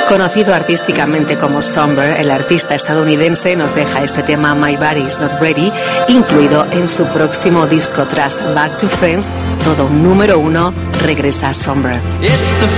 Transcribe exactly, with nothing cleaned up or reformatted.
Conocido artísticamente como Somber, el artista estadounidense nos deja este tema My Body's Not Ready, incluido en su próximo disco tras Back to Friends, todo un número uno, regresa Somber. It's the